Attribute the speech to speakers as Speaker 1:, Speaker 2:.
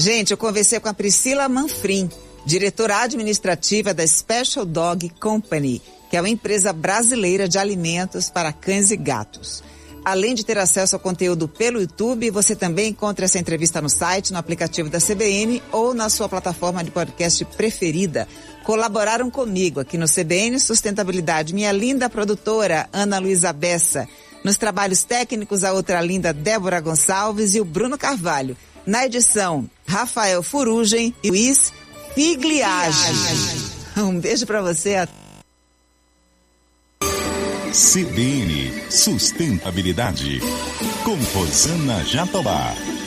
Speaker 1: Gente, eu conversei com a Priscila Manfrim, diretora administrativa da Special Dog Company, que é uma empresa brasileira de alimentos para cães e gatos. Além de ter acesso ao conteúdo pelo YouTube, você também encontra essa entrevista no site, no aplicativo da CBN ou na sua plataforma de podcast preferida. Colaboraram comigo aqui no CBN Sustentabilidade, minha linda produtora Ana Luísa Bessa. Nos trabalhos técnicos, a outra linda Débora Gonçalves e o Bruno Carvalho. Na edição, Rafael Furugem e Luiz Figliage. Um beijo pra você.
Speaker 2: CBN Sustentabilidade, com Rosana Jatobá.